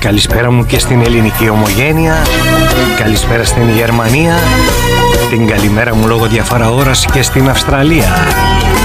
Καλησπέρα μου και στην ελληνική ομογένεια. Καλησπέρα στην Γερμανία. Την καλημέρα μου λόγω διαφορά ώρας και στην Αυστραλία.